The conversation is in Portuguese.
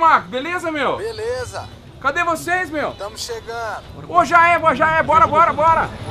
Marco, beleza, meu? Beleza. Cadê vocês, meu? Estamos chegando. Ô, já é, bora.